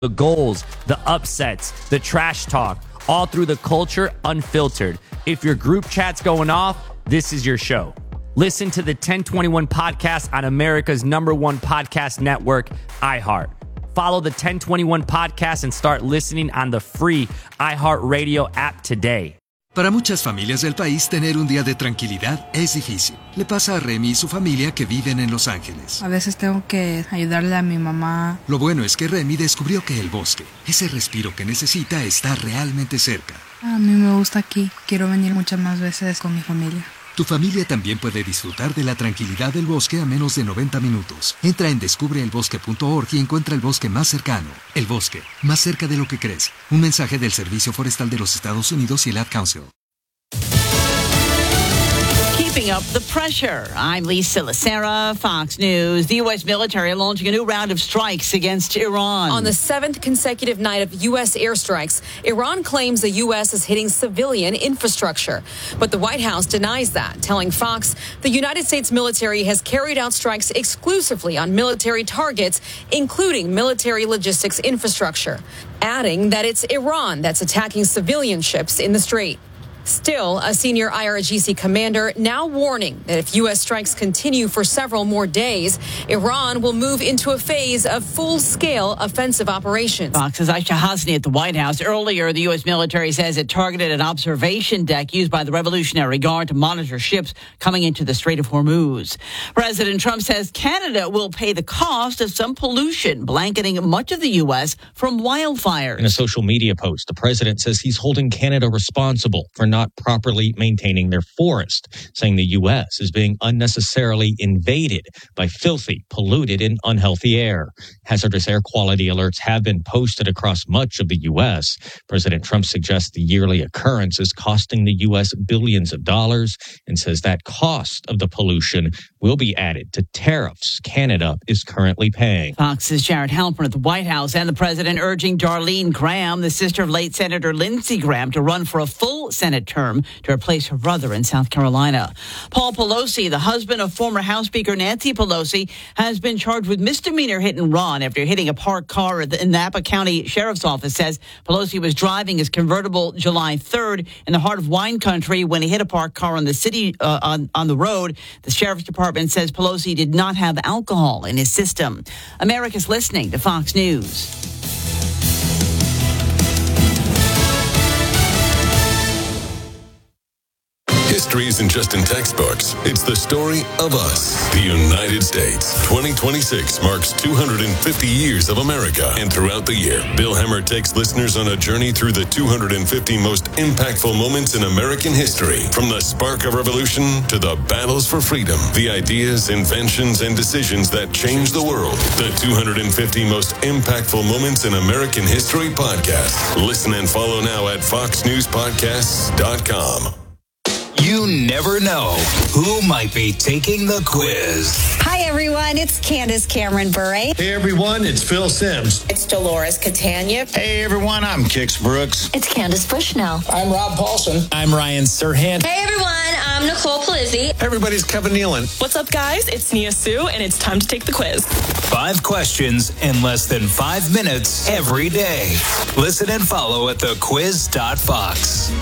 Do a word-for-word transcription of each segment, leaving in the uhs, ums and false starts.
The goals, the upsets, the trash talk, all through the culture unfiltered. If your group chat's going off, this is your show. Listen to the ten twenty-one podcast on America's number one podcast network, iHeart. Follow the ten twenty-one podcast and start listening on the free iHeartRadio app today. Para muchas familias del país, tener un día de tranquilidad es difícil. Le pasa a Remy y su familia que viven en Los Ángeles. A veces tengo que ayudarle a mi mamá. Lo bueno es que Remy descubrió que el bosque, ese respiro que necesita, está realmente cerca. A mí me gusta aquí. Quiero venir muchas más veces con mi familia. Tu familia también puede disfrutar de la tranquilidad del bosque a menos de noventa minutos. Entra en descubre el bosque punto org y encuentra el bosque más cercano. El bosque, más cerca de lo que crees. Un mensaje del Servicio Forestal de los Estados Unidos y el Ad Council. Keeping up the pressure. I'm Lisa Lacera, Fox News. The U S military launching a new round of strikes against Iran. On the seventh consecutive night of U S airstrikes, Iran claims the U S is hitting civilian infrastructure. But the White House denies that, telling Fox the United States military has carried out strikes exclusively on military targets, including military logistics infrastructure, adding that it's Iran that's attacking civilian ships in the Strait. Still, a senior I R G C commander now warning that if U S strikes continue for several more days, Iran will move into a phase of full-scale offensive operations. Fox's Aisha Hasni at the White House. Earlier, the U S military says it targeted an observation deck used by the Revolutionary Guard to monitor ships coming into the Strait of Hormuz. President Trump says Canada will pay the cost of some pollution blanketing much of the U S from wildfires. In a social media post, the president says he's holding Canada responsible for not properly maintaining their forest, saying the U S is being unnecessarily invaded by filthy, polluted, and unhealthy air. Hazardous air quality alerts have been posted across much of the U S. President Trump suggests the yearly occurrence is costing the U S billions of dollars and says that cost of the pollution will be added to tariffs Canada is currently paying. Fox's Jared Halpern at the White House, and the president urging Darlene Graham, the sister of late Senator Lindsey Graham, to run for a full Senate term to replace her brother in South Carolina. Paul Pelosi, the husband of former House Speaker Nancy Pelosi, has been charged with misdemeanor hit and run after hitting a parked car in the Napa County Sheriff's Office. Says Pelosi was driving his convertible July third in the heart of wine country when he hit a parked car on the city uh, on, on the road. The Sheriff's Department says Pelosi did not have alcohol in his system. America's listening to Fox News. History isn't just in textbooks. It's the story of us, the United States. twenty twenty-six marks two hundred fifty years of America. And throughout the year, Bill Hemmer takes listeners on a journey through the two hundred fifty most impactful moments in American history. From the spark of revolution to the battles for freedom, the ideas, inventions, and decisions that changed the world. The two hundred fifty most impactful moments in American history podcast. Listen and follow now at fox news podcasts dot com. You never know who might be taking the quiz. Hi, everyone. It's Candace Cameron Bure. Hey, everyone. It's Phil Sims. It's Dolores Catania. Hey, everyone. I'm Kix Brooks. It's Candace Bushnell. I'm Rob Paulson. I'm Ryan Serhant. Hey, everyone. I'm Nicole Palizzi. Hey, everybody's Kevin Nealon. What's up, guys? It's Nia Sue, and it's time to take the quiz. Five questions in less than five minutes every day. Listen and follow at the quiz dot fox.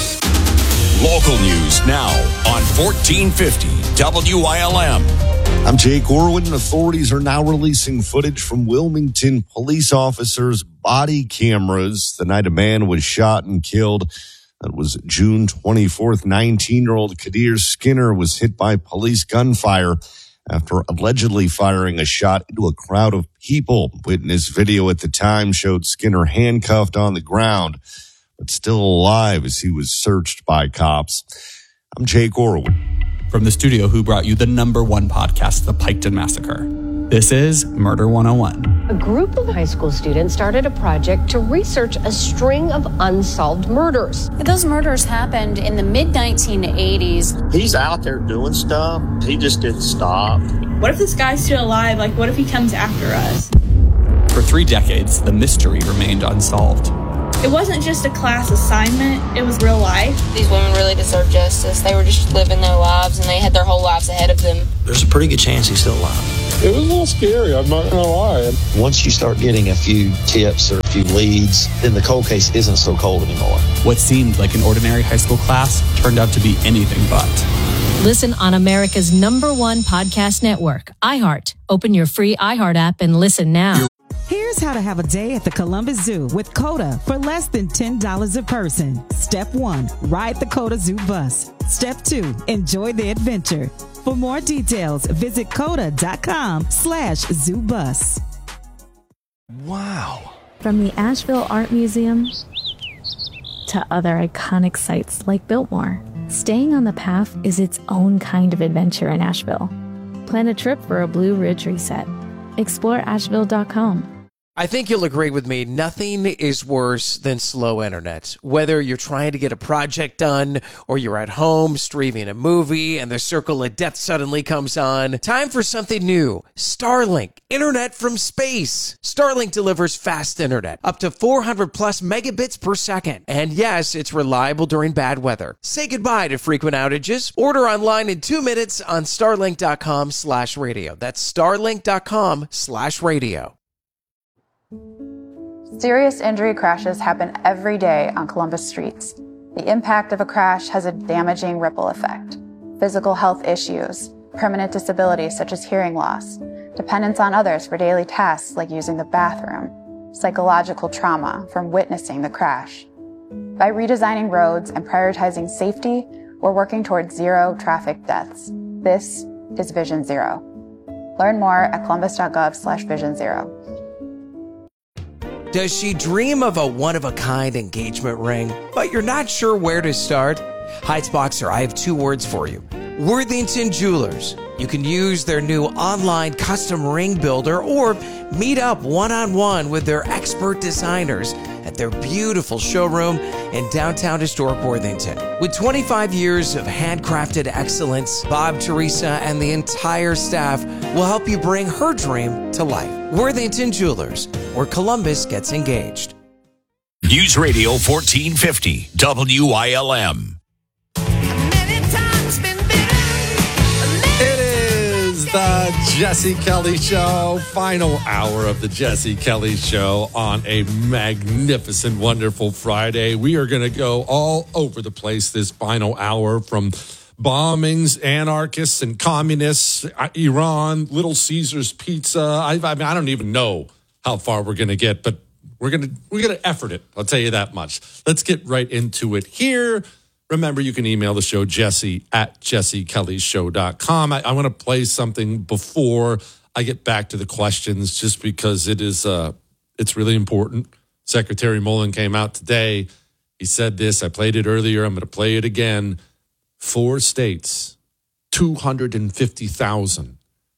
Local news now on fourteen fifty W I L M. I'm Jake Orwin. Authorities are now releasing footage from Wilmington police officers' body cameras the night a man was shot and killed. That was June twenty-fourth. nineteen-year-old Kadir Skinner was hit by police gunfire after allegedly firing a shot into a crowd of people. Witness video at the time showed Skinner handcuffed on the ground, but still alive as he was searched by cops. I'm Jake Orwin. From the studio who brought you the number one podcast, The Piketon Massacre, this is Murder one oh one. A group of high school students started a project to research a string of unsolved murders. Those murders happened in the mid nineteen eighties. He's out there doing stuff. He just didn't stop. What if this guy's still alive? Like, what if he comes after us? For three decades, the mystery remained unsolved. It wasn't just a class assignment, it was real life. These women really deserve justice. They were just living their lives and they had their whole lives ahead of them. There's a pretty good chance he's still alive. It was a little scary, I'm not going to lie. Once you start getting a few tips or a few leads, then the cold case isn't so cold anymore. What seemed like an ordinary high school class turned out to be anything but. Listen on America's number one podcast network, iHeart. Open your free iHeart app and listen now. Here's how to have a day at the Columbus Zoo with COTA for less than ten dollars a person. Step one, ride the COTA Zoo bus. Step two, enjoy the adventure. For more details, visit coda.com slash zoo bus. Wow. From the Asheville Art Museum to other iconic sites like Biltmore, staying on the path is its own kind of adventure in Asheville. Plan a trip for a Blue Ridge reset. Explore asheville dot com. I think you'll agree with me, nothing is worse than slow internet. Whether you're trying to get a project done or you're at home streaming a movie and the circle of death suddenly comes on, time for something new. Starlink, internet from space. Starlink delivers fast internet, up to four hundred plus megabits per second. And yes, it's reliable during bad weather. Say goodbye to frequent outages. Order online in two minutes on starlink.com slash radio. That's starlink.com slash radio. Serious injury crashes happen every day on Columbus streets. The impact of a crash has a damaging ripple effect. Physical health issues, permanent disabilities such as hearing loss, dependence on others for daily tasks like using the bathroom, psychological trauma from witnessing the crash. By redesigning roads and prioritizing safety, we're working towards zero traffic deaths. This is Vision Zero. Learn more at columbus.gov slash vision zero. Does she dream of a one-of-a-kind engagement ring, but you're not sure where to start? Heights Boxer, I have two words for you. Worthington Jewelers. You can use their new online custom ring builder or meet up one-on-one with their expert designers at their beautiful showroom in downtown historic Worthington. With twenty-five years of handcrafted excellence, Bob, Teresa, and the entire staff will help you bring her dream to life. Worthington Jewelers, where Columbus gets engaged. News Radio fourteen fifty, W I L M. The Jesse Kelly Show, final hour of the Jesse Kelly Show on a magnificent, wonderful Friday. We are going to go all over the place this final hour, from bombings, anarchists and communists, Iran, Little Caesars Pizza. I, I mean, I don't even know how far we're going to get, but we're going to we're going to effort it. I'll tell you that much. Let's get right into it here. Remember, you can email the show, Jesse at jesse kelly show dot com. I, I want to play something before I get back to the questions, just because it is uh, it's really important. Secretary Mullen came out today. He said this. I played it earlier. I'm going to play it again. Four states, two hundred fifty thousand.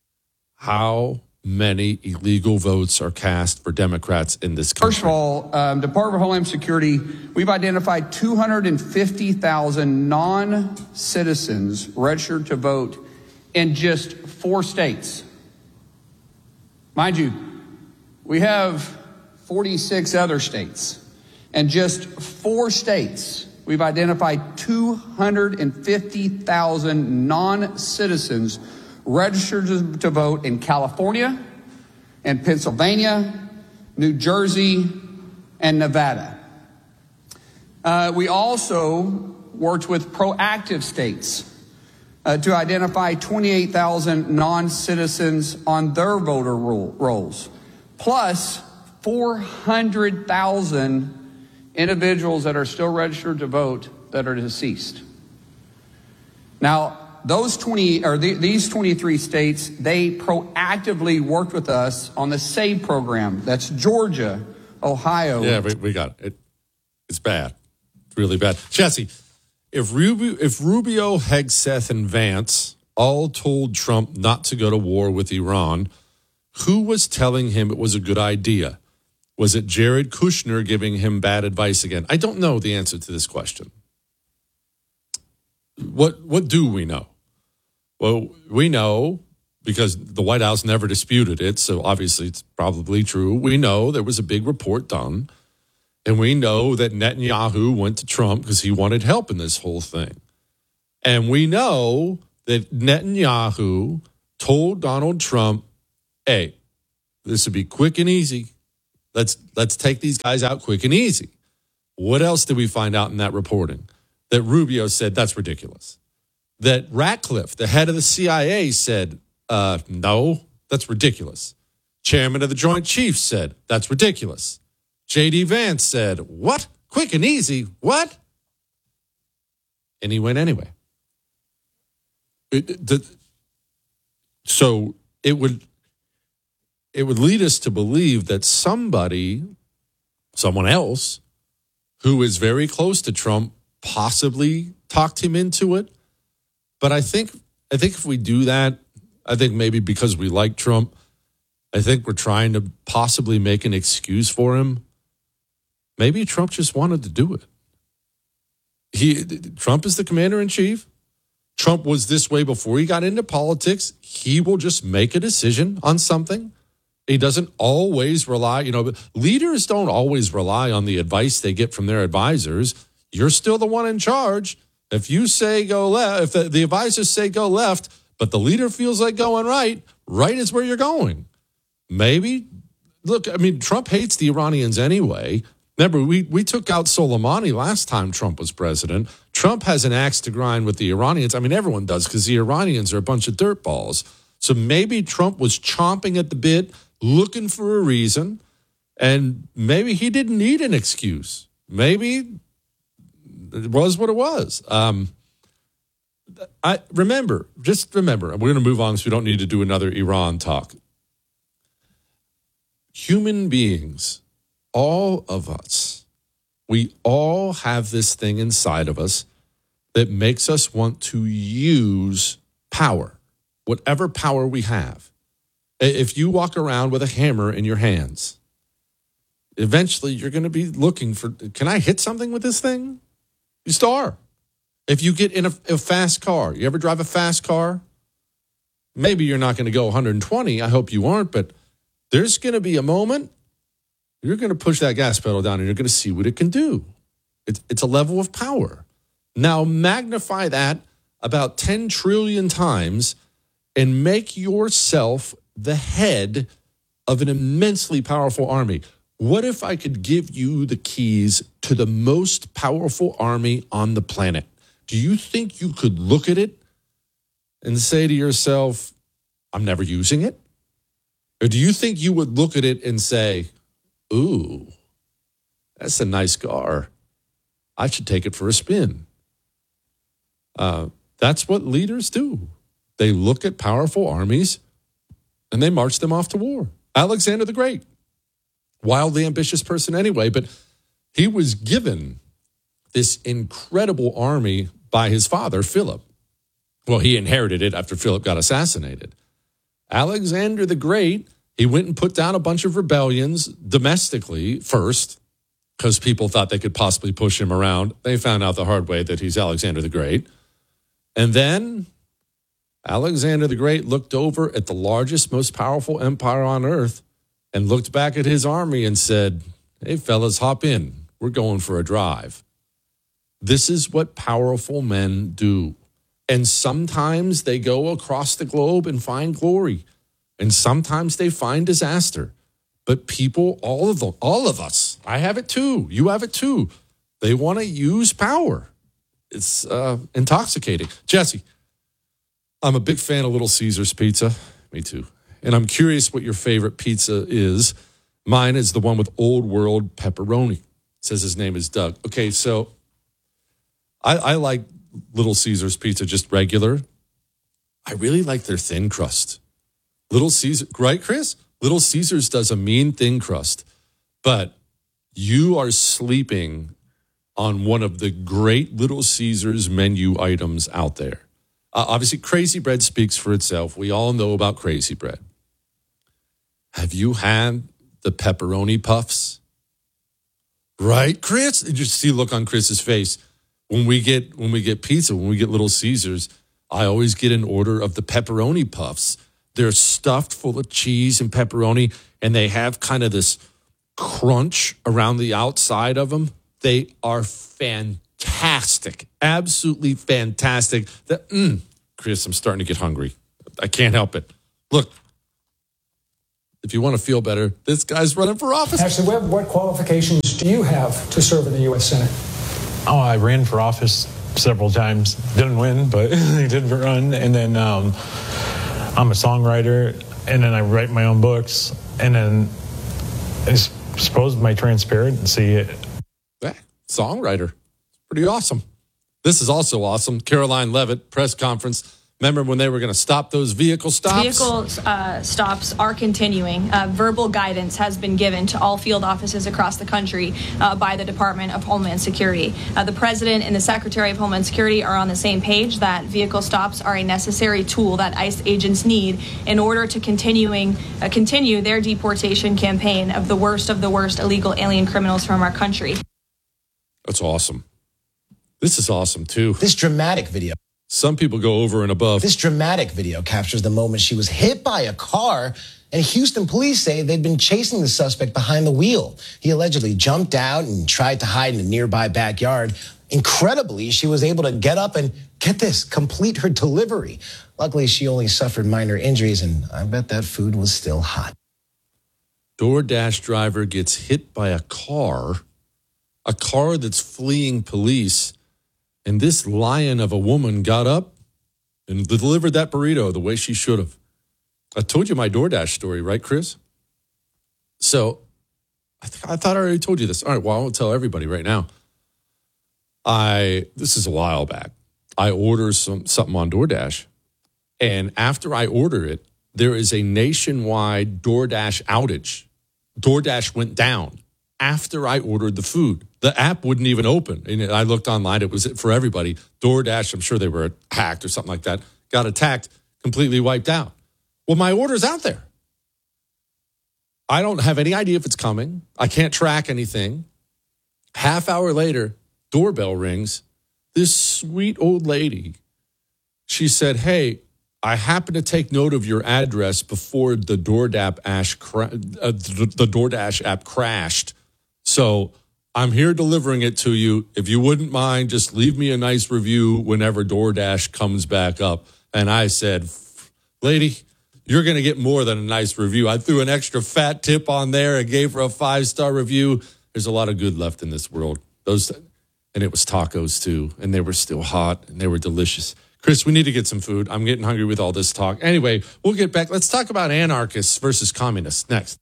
How many illegal votes are cast for Democrats in this country? First of all, um, Department of Homeland Security, we've identified two hundred fifty thousand non-citizens registered to vote in just four states. Mind you, we have forty-six other states. And just four states, we've identified two hundred fifty thousand non-citizens registered to, to vote in California and Pennsylvania, New Jersey, and Nevada. Uh, we also worked with proactive states uh, to identify twenty-eight thousand non-citizens on their voter roll, rolls, plus four hundred thousand individuals that are still registered to vote that are deceased. Now, Those twenty or the, these twenty-three states, they proactively worked with us on the SAVE program. That's Georgia, Ohio. Yeah, we, we got it. it. It's bad. It's really bad. Jesse, if Rubio, if Rubio, Hegseth, and Vance all told Trump not to go to war with Iran, who was telling him it was a good idea? Was it Jared Kushner giving him bad advice again? I don't know the answer to this question. What what do we know? Well, we know, because the White House never disputed it, so obviously it's probably true. We know there was a big report done, and we know that Netanyahu went to Trump because he wanted help in this whole thing. And we know that Netanyahu told Donald Trump hey, this would be quick and easy. Let's let's take these guys out quick and easy. What else did we find out in that reporting? That Rubio said, that's ridiculous. That Ratcliffe, the head of the C I A, said, uh, no, that's ridiculous. Chairman of the Joint Chiefs said, that's ridiculous. J D Vance said, what? Quick and easy? What? And he went anyway. It, the, so it would it would lead us to believe that somebody, someone else, who is very close to Trump, possibly talked him into it. But I think I think if we do that, I think maybe because we like Trump, I think we're trying to possibly make an excuse for him. Maybe Trump just wanted to do it. He Trump is the commander-in-chief. Trump was this way before he got into politics. He will just make a decision on something. He doesn't always rely, you know, leaders don't always rely on the advice they get from their advisors. You're still the one in charge. If you say go left, if the, the advisors say go left, but the leader feels like going right, right is where you're going. Maybe, look, I mean, Trump hates the Iranians anyway. Remember, we, we took out Soleimani last time Trump was president. Trump has an axe to grind with the Iranians. I mean, everyone does because the Iranians are a bunch of dirtballs. So maybe Trump was chomping at the bit, looking for a reason, and maybe he didn't need an excuse. Maybe it was what it was. Um, I remember, just remember, and we're going to move on because we don't need to do another Iran talk. Human beings, all of us, we all have this thing inside of us that makes us want to use power, whatever power we have. If you walk around with a hammer in your hands, eventually you're going to be looking for, can I hit something with this thing? You still are. If you get in a, a fast car, you ever drive a fast car? Maybe you're not going to go one hundred twenty. I hope you aren't, but there's going to be a moment you're going to push that gas pedal down and you're going to see what it can do. It's, it's a level of power. Now magnify that about ten trillion times and make yourself the head of an immensely powerful army. What if I could give you the keys to the most powerful army on the planet? Do you think you could look at it and say to yourself, I'm never using it? Or do you think you would look at it and say, ooh, that's a nice car. I should take it for a spin. Uh, that's what leaders do. They look at powerful armies and they march them off to war. Alexander the Great, wildly ambitious person anyway, but he was given this incredible army by his father, Philip. Well, he inherited it after Philip got assassinated. Alexander the Great, he went and put down a bunch of rebellions domestically first because people thought they could possibly push him around. They found out the hard way that he's Alexander the Great. And then Alexander the Great looked over at the largest, most powerful empire on earth and looked back at his army and said, hey, fellas, hop in. We're going for a drive. This is what powerful men do. And sometimes they go across the globe and find glory. And sometimes they find disaster. But people, all of them, all of us, I have it too. You have it too. They want to use power. It's uh, intoxicating. Jesse, I'm a big fan of Little Caesars pizza. Me too. And I'm curious what your favorite pizza is. Mine is the one with Old World pepperoni. It says his name is Doug. Okay, so I, I like Little Caesars pizza, just regular. I really like their thin crust. Little Caesar, right, Chris? Little Caesars does a mean thin crust. But you are sleeping on one of the great Little Caesars menu items out there. Uh, obviously, Crazy Bread speaks for itself. We all know about Crazy Bread. Have you had the pepperoni puffs? Right, Chris? Did you see the look on Chris's face? When we get when we get pizza, when we get Little Caesars, I always get an order of the pepperoni puffs. They're stuffed full of cheese and pepperoni, and they have kind of this crunch around the outside of them. They are fantastic, absolutely fantastic. The, mm, Chris, I'm starting to get hungry. I can't help it. Look, If you want to feel better, this guy's running for office. Ashley Webb, what qualifications do you have to serve in the U S Senate? Oh, I ran for office several times. Didn't win, but I did run. And then um, I'm a songwriter, and then I write my own books. And then I suppose my transparency. Yeah, songwriter. Pretty awesome. This is also awesome. Caroline Leavitt, press conference. Remember when they were going to stop those vehicle stops? Vehicle uh, stops are continuing. Uh, verbal guidance has been given to all field offices across the country uh, by the Department of Homeland Security. Uh, the President and the Secretary of Homeland Security are on the same page that vehicle stops are a necessary tool that ICE agents need in order to continuing uh, continue their deportation campaign of the worst of the worst illegal alien criminals from our country. That's awesome. This is awesome, too. This dramatic video. Some people go over and above. This dramatic video captures the moment she was hit by a car, and Houston police say they've been chasing the suspect behind the wheel. He allegedly jumped out and tried to hide in a nearby backyard. Incredibly, she was able to get up and, get this, complete her delivery. Luckily, she only suffered minor injuries, and I bet that food was still hot. DoorDash driver gets hit by a car, a car that's fleeing police. And this lion of a woman got up and delivered that burrito the way she should have. I told you my DoorDash story, right, Chris? So I, th- I thought I already told you this. All right, well, I won't tell everybody right now. I This is a while back. I ordered some something on DoorDash. And after I order it, there is a nationwide DoorDash outage. DoorDash went down after I ordered the food. The app wouldn't even open. And I looked online. It was for everybody. DoorDash, I'm sure they were hacked or something like that. Got attacked, completely wiped out. Well, my order's out there. I don't have any idea if it's coming. I can't track anything. Half hour later, doorbell rings. This sweet old lady, she said, hey, I happen to take note of your address before the DoorDash, ash cra- uh, the, the DoorDash app crashed. So I'm here delivering it to you. If you wouldn't mind, just leave me a nice review whenever DoorDash comes back up. And I said, lady, you're going to get more than a nice review. I threw an extra fat tip on there and gave her a five-star review. There's a lot of good left in this world. Those, and it was tacos too, and they were still hot and they were delicious. Chris, we need to get some food. I'm getting hungry with all this talk. Anyway, we'll get back. Let's talk about anarchists versus communists next.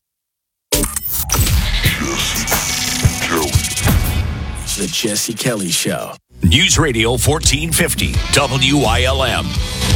The Jesse Kelly Show. News Radio fourteen fifty, W I L M.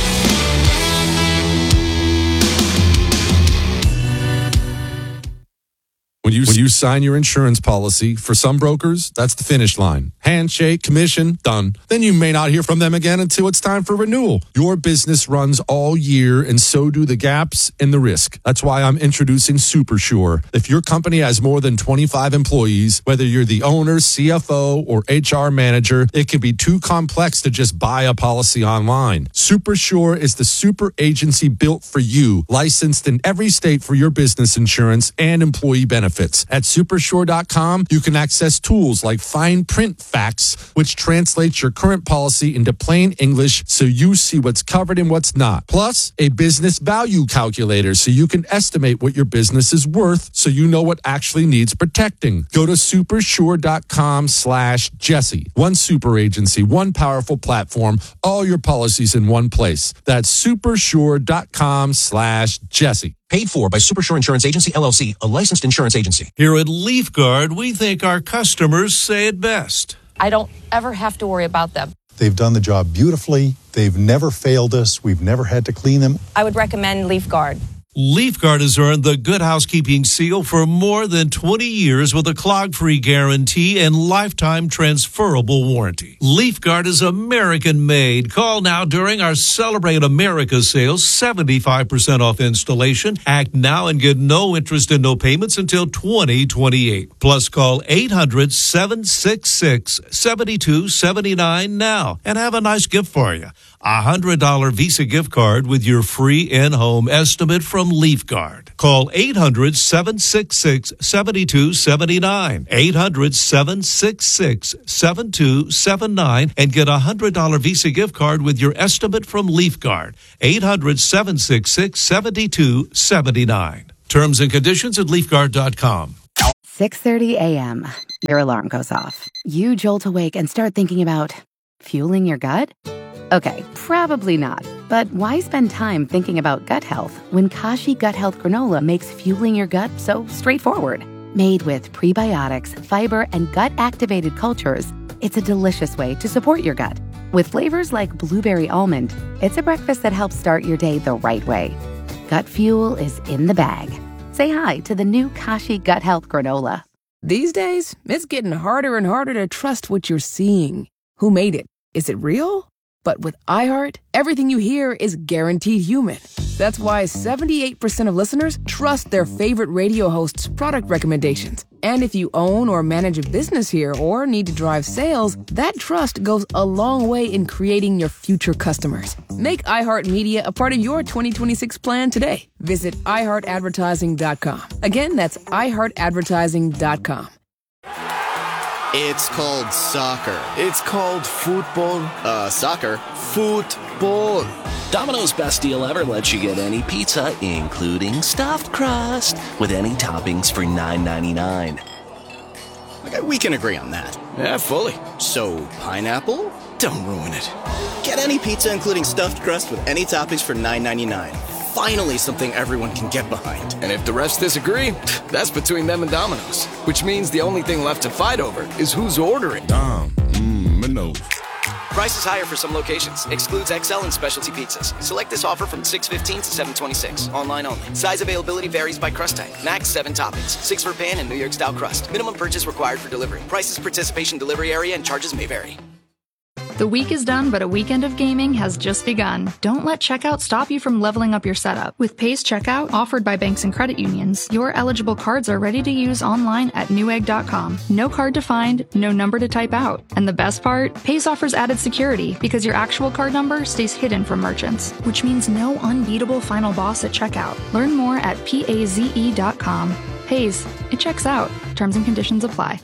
When you, when you sign your insurance policy, for some brokers, that's the finish line. Handshake, commission, done. Then you may not hear from them again until it's time for renewal. Your business runs all year, and so do the gaps and the risk. That's why I'm introducing SuperSure. If your company has more than twenty-five employees, whether you're the owner, C F O, or H R manager, it can be too complex to just buy a policy online. SuperSure is the super agency built for you, licensed in every state for your business insurance and employee benefits. At supersure dot com, you can access tools like fine print facts, which translates your current policy into plain English so you see what's covered and what's not. Plus, a business value calculator so you can estimate what your business is worth so you know what actually needs protecting. Go to supersure dot com slash Jesse. One super agency, one powerful platform, all your policies in one place. That's supersure dot com slash Jesse. Paid for by Supersure Insurance Agency, L L C, a licensed insurance agency. Here at LeafGuard, we think our customers say it best. I don't ever have to worry about them. They've done the job beautifully. They've never failed us. We've never had to clean them. I would recommend LeafGuard. LeafGuard has earned the Good Housekeeping seal for more than twenty years with a clog-free guarantee and lifetime transferable warranty. LeafGuard is American-made. Call now during our Celebrate America sale, seventy-five percent off installation. Act now and get no interest and no payments until twenty twenty-eight. Plus, call eight hundred, seven six six, seven two seven nine now and have a nice gift for you. A one hundred dollars Visa gift card with your free in-home estimate from LeafGuard. Call eight hundred, seven six six, seven two seven nine. eight hundred, seven six six, seven two seven nine and get a one hundred dollars Visa gift card with your estimate from LeafGuard. eight hundred, seven six six, seven two seven nine. Terms and conditions at leaf guard dot com. six thirty a.m. Your alarm goes off. You jolt awake and start thinking about fueling your gut? Okay, probably not. But why spend time thinking about gut health when Kashi Gut Health Granola makes fueling your gut so straightforward? Made with prebiotics, fiber, and gut-activated cultures, it's a delicious way to support your gut. With flavors like blueberry almond, it's a breakfast that helps start your day the right way. Gut fuel is in the bag. Say hi to the new Kashi Gut Health Granola. These days, it's getting harder and harder to trust what you're seeing. Who made it? Is it real? But with iHeart, everything you hear is guaranteed human. That's why seventy-eight percent of listeners trust their favorite radio hosts' product recommendations. And if you own or manage a business here or need to drive sales, that trust goes a long way in creating your future customers. Make iHeartMedia a part of your twenty twenty-six plan today. Visit i heart advertising dot com. Again, that's i heart advertising dot com. It's called soccer. It's called football. Uh, soccer. Football. Domino's Best Deal Ever lets you get any pizza, including stuffed crust, with any toppings for nine ninety-nine. Okay, we can agree on that. Yeah, fully. So, pineapple? Don't ruin it. Get any pizza, including stuffed crust, with any toppings for nine ninety-nine. Finally, something everyone can get behind. And if the refs disagree, that's between them and Domino's. Which means the only thing left to fight over is who's ordering. Dom, mmm, Minos. Price is higher for some locations. Excludes X L and specialty pizzas. Select this offer from six fifteen to seven twenty-six. Online only. Size availability varies by crust type. Max seven toppings. Six for pan and New York style crust. Minimum purchase required for delivery. Prices, participation, delivery area, and charges may vary. The week is done, but a weekend of gaming has just begun. Don't let checkout stop you from leveling up your setup. With Pace Checkout, offered by banks and credit unions, your eligible cards are ready to use online at newegg dot com. No card to find, no number to type out. And the best part? Pace offers added security because your actual card number stays hidden from merchants, which means no unbeatable final boss at checkout. Learn more at paze dot com. Pace, it checks out. Terms and conditions apply.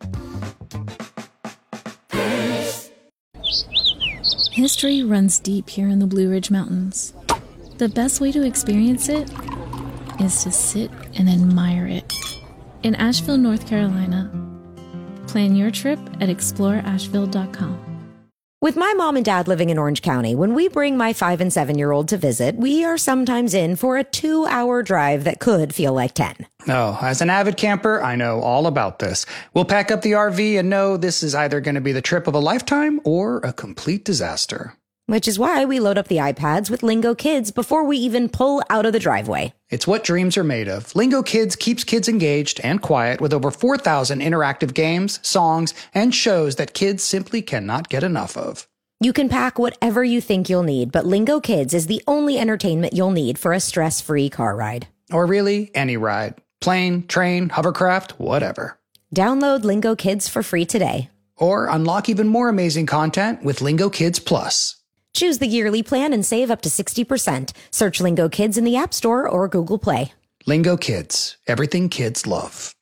History runs deep here in the Blue Ridge Mountains. The best way to experience it is to sit and admire it. In Asheville, North Carolina. Plan your trip at explore asheville dot com. With my mom and dad living in Orange County, when we bring my five and seven year old to visit, we are sometimes in for a two hour drive that could feel like ten. Oh, as an avid camper, I know all about this. We'll pack up the R V and know this is either going to be the trip of a lifetime or a complete disaster. Which is why we load up the iPads with Lingo Kids before we even pull out of the driveway. It's what dreams are made of. Lingo Kids keeps kids engaged and quiet with over four thousand interactive games, songs, and shows that kids simply cannot get enough of. You can pack whatever you think you'll need, but Lingo Kids is the only entertainment you'll need for a stress-free car ride. Or really, any ride. Plane, train, hovercraft, whatever. Download Lingo Kids for free today. Or unlock even more amazing content with Lingo Kids Plus. Choose the yearly plan and save up to sixty percent. Search Lingo Kids in the App Store or Google Play. Lingo Kids. Everything kids love.